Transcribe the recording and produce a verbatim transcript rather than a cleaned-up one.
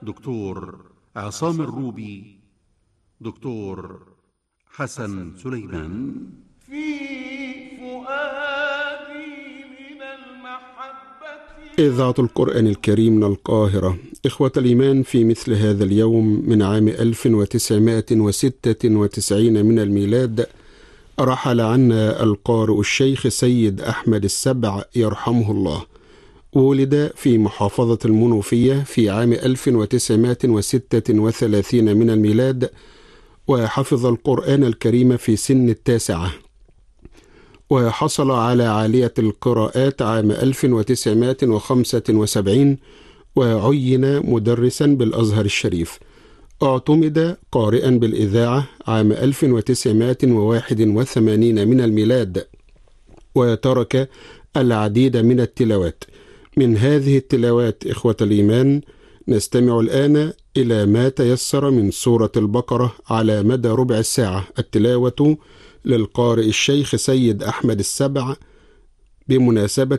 دكتور عصام الروبي، دكتور حسن سليمان. في فؤادي من المحبة. إذاعة القرآن الكريم من القاهرة. إخوة الإيمان، في مثل هذا اليوم من عام ألف وتسعمائة وستة وتسعين من الميلاد رحل عنا القارئ الشيخ سيد أحمد السبع يرحمه الله. ولد في محافظة المنوفية في عام ألف وتسعمائة وستة وثلاثين من الميلاد، وحفظ القرآن الكريم في سن التاسعة، وحصل على عالية القراءات عام ألف وتسعمائة وخمسة وسبعين، وعين مدرسا بالأزهر الشريف. اعتمد قارئا بالإذاعة عام ألف وتسعمائة وواحد وثمانين من الميلاد، وترك العديد من التلاوات. من هذه التلاوات إخوة الإيمان نستمع الآن إلى ما تيسر من سورة البقرة على مدى ربع الساعة، التلاوة للقارئ الشيخ سيد أحمد السبع بمناسبة